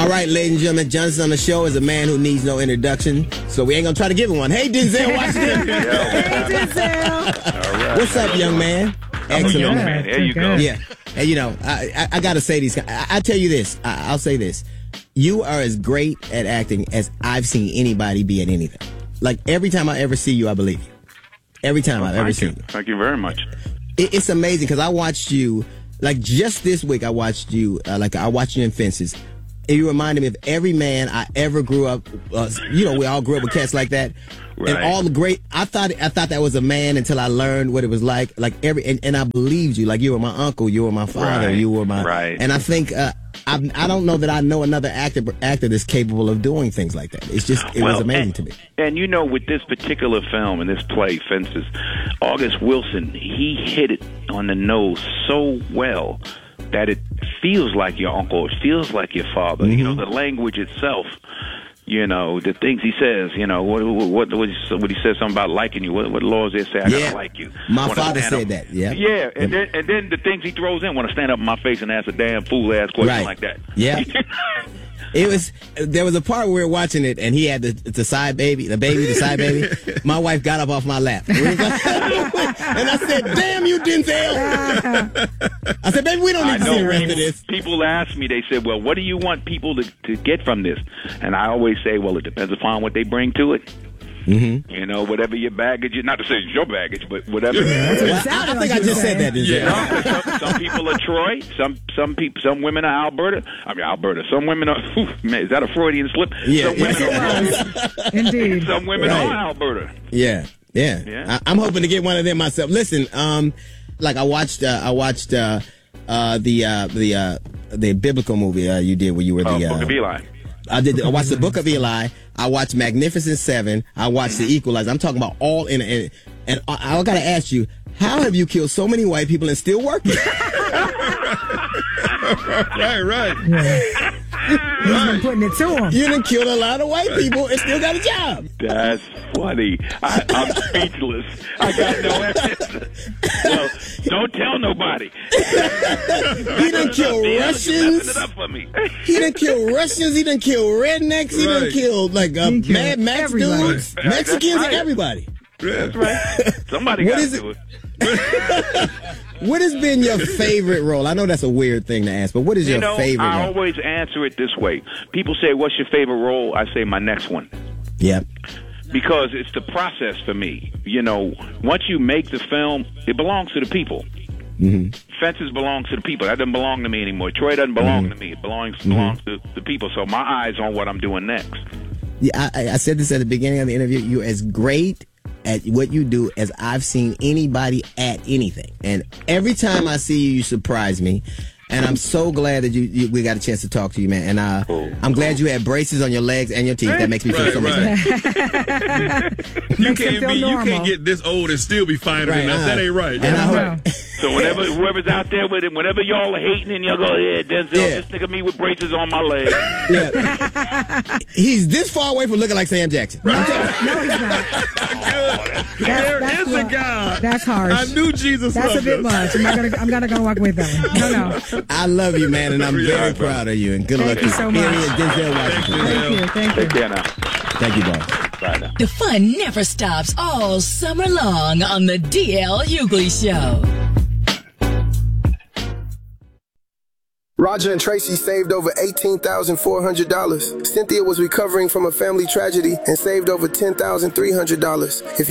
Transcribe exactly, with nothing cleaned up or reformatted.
All right, ladies and gentlemen, Johnson on the show is a man who needs no introduction, so we ain't gonna try to give him one. Hey, Denzel Washington. Hey, Denzel. All right. What's up, young man? I'm a young man. There you go. Yeah. Hey, you know, I, I, I gotta say these. I, I tell you this. I, I'll say this. You are as great at acting as I've seen anybody be at anything. Like, every time I ever see you, I believe you. Every time well, I've ever you. seen you. Thank you very much. It, it's amazing because I watched you, like, just this week, I watched you, uh, like, I watched you in Fences. And you reminded me of every man I ever grew up, uh, you know, we all grew up with cats like that. Right. And all the great, I thought I thought that was a man until I learned what it was like. Like, every, and, and I believed you. Like, you were my uncle, you were my father, right. you were my, right. And I think, uh, I, I don't know that I know another actor actor that's capable of doing things like that. It's just, it well, was amazing and, to me. And you know, with this particular film and this play, Fences, August Wilson, he hit it on the nose so well that it feels like your uncle, it feels like your father. Mm-hmm. You know, the language itself, you know, the things he says, you know, what what what, what he says something about liking you, what, what laws they say, I yeah. gotta like you. My father said up, that, yeah. Yeah, and then, and then the things he throws in, want to stand up in my face and ask a damn fool-ass question right. like that. Yeah. It was, there was a part where we were watching it, and he had the, the side baby, the baby, the side baby. My wife got up off my lap. And I said, damn you, Denzel. I said, baby, we don't need I to see the rest people, of this. People ask me, they said, well, what do you want people to, to get from this? And I always say, well, it depends upon what they bring to it. Mm-hmm. You know, whatever your baggage is, not to say it's your baggage, but whatever. Well, I, I think I just said that. Yeah. some, some people are Troy. Some some people, some women are Alberta. I mean Alberta. Some women are. Whew, man, is that a Freudian slip? Yeah. Some women yes, are Indeed. Some women right. are Alberta. Yeah. Yeah. yeah. I, I'm hoping to get one of them myself. Listen, um, like I watched, uh, I watched uh, uh, the uh, the uh, the biblical movie uh, you did where you were the uh, uh, Book of Eli. I did. I watched the Book of Eli. I watched Magnificent Seven. I watched The Equalizer. I'm talking about all in. in and I, I got to ask you, how have you killed so many white people and still working? right, right. Yeah. He's been putting it to him. You done killed a lot of white people and still got a job. That's funny. I, I'm speechless. I got no evidence. Well, don't tell nobody. He done killed Russians. It up for me. He done killed Russians. He done killed rednecks. He right. done killed like uh, killed Mad Max everybody. dudes, Mexicans, right. everybody. That's right. Somebody What got is to do it? it. What has been your favorite role? I know that's a weird thing to ask, but what is you your know, favorite I role? always answer it this way. People say, what's your favorite role? I say my next one. Yep. Because it's the process for me. You know, once you make the film, it belongs to the people. Mm-hmm. Fences belongs to the people. That doesn't belong to me anymore. Troy doesn't belong mm-hmm. to me. It belongs mm-hmm. belongs to the people. So my eyes on what I'm doing next. Yeah, I, I said this at the beginning of the interview. You're as great at what you do as I've seen anybody at anything. And every time I see you, you surprise me. And I'm so glad that you, you we got a chance to talk to you, man. And uh, oh. I'm glad you had braces on your legs and your teeth. That makes me feel right, so much right. better. you Makes can't feel be, you normal. can't get this old and still be finer Right, than us. uh, That ain't right. And I Wow. hope, So whenever whoever's out there with it, whenever y'all are hating and y'all go, yeah, Denzel, Yeah. this nigga me with braces on my leg. yeah. He's this far away from looking like Sam Jackson. No, he's not. There that's is a what- God. That's harsh. I knew Jesus That's a loved bit us. much. I'm not gonna. I'm not gonna walk away with that one. No, no. I love you, man, and I'm Yeah, very bro. proud of you. And good Thank luck you to so Period, much. Denzel Washington. Thank you. Thank you. Take care now. Thank you, boss. Bye now. The fun never stops all summer long on the D L Hughley Show. Roger and Tracy saved over eighteen thousand four hundred dollars. Cynthia was recovering from a family tragedy and saved over ten thousand three hundred dollars. If